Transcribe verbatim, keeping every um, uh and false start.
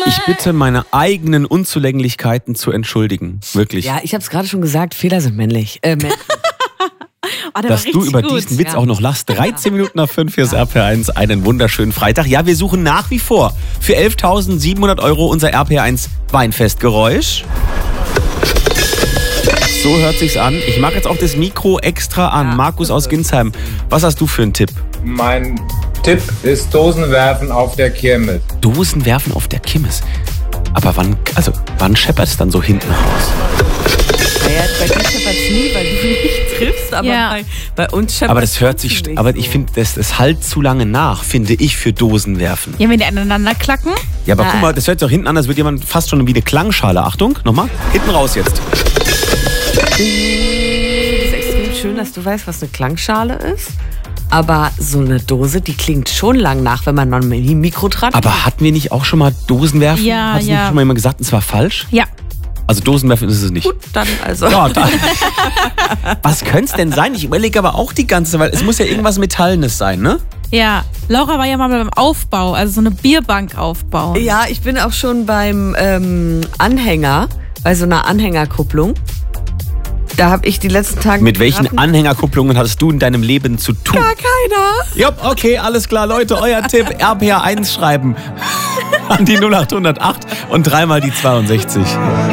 Ich bitte, meine eigenen Unzulänglichkeiten zu entschuldigen. Wirklich. Ja, ich habe es gerade schon gesagt, Fehler sind männlich. Äh, männlich. Oh, Dass du über gut. diesen Witz ja. auch noch lachst. dreizehn Minuten nach fünf fürs R P R eins. Einen wunderschönen Freitag. Ja, wir suchen nach wie vor für elftausendsiebenhundert Euro unser R P R eins Weinfestgeräusch. So hört sich's an. Ich mache jetzt auch das Mikro extra an. Ja. Markus aus Ginsheim, was hast du für einen Tipp? Mein Tipp ist Dosenwerfen auf der Kirmes. Dosen werfen auf der Kirmes. Aber wann, also, wann scheppert es dann so hinten raus? Naja, bei dir scheppert es nie, weil du nicht triffst, aber Ja. bei, bei uns scheppert Aber das hört sich, nicht aber so. ich finde, das, das halt zu lange nach, finde ich, für Dosen werfen. Ja, wenn die aneinander klacken. Ja, aber Nein. guck mal, das hört sich auch hinten an, als würde jemand fast schon wie eine Klangschale. Achtung, nochmal. Hinten raus jetzt. Das ist extrem schön, dass du weißt, was eine Klangschale ist. Aber so eine Dose, die klingt schon lang nach, wenn man noch ein Mikro dran hat. Aber hatten wir nicht auch schon mal Dosenwerfen? Ja, Hat es ja. nicht schon mal jemand gesagt, es war falsch? Ja. Also Dosenwerfen ist es nicht. Gut, dann also. Ja, da. Was könnte es denn sein? Ich überlege aber auch die ganze Zeit, weil es muss ja irgendwas Metallenes sein, ne? Ja. Laura war ja mal beim Aufbau, also so eine Bierbank aufbauen. Ja, ich bin auch schon beim ähm, Anhänger, bei so einer Anhängerkupplung. Da habe ich die letzten Tage... Mit welchen geraten. Anhängerkupplungen hattest du in deinem Leben zu tun? Gar keiner. Ja, okay, alles klar, Leute, euer Tipp, R P R eins schreiben an die null acht null acht und dreimal die zweiundsechzig.